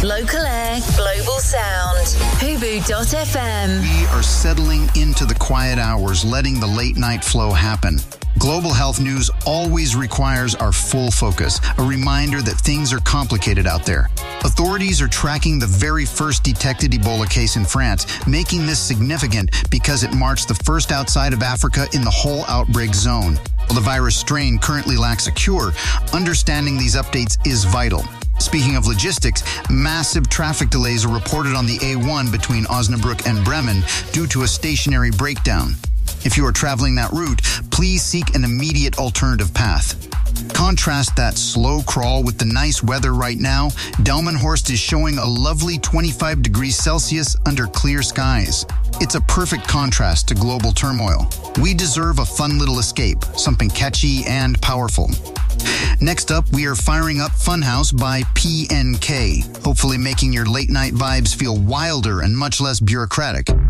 Local air, global sound. Hubu.fm. We are settling into the quiet hours, letting the late night flow happen. Global health news always requires our full focus, a reminder that things are complicated out there. Authorities are tracking the very first detected Ebola case in France, making this significant because it marks the first outside of Africa in the whole outbreak zone. While the virus strain currently lacks a cure, understanding these updates is vital. Speaking of logistics, massive traffic delays are reported on the A1 between Osnabrück and Bremen due to a stationary breakdown. If you are traveling that route, please seek an immediate alternative path. Contrast that slow crawl with the nice weather right now. Delmenhorst is showing a lovely 25 degrees Celsius under clear skies. It's a perfect contrast to global turmoil. We deserve a fun little escape, something catchy and powerful. Next up, we are firing up Funhouse by PNK, hopefully making your late night vibes feel wilder and much less bureaucratic.